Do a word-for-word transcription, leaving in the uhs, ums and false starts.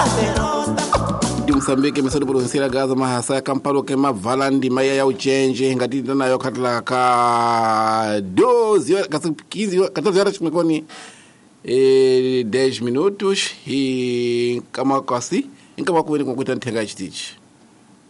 de Moçambique começando por ser a Gaza Mahassa Kampalo que ma valandi maya ya uchenje ngati nayo katla ka doze quinze quatorze horas kumekoni e dez minutos e kama kwasi inkama kuweni kukuta nthenga chitichi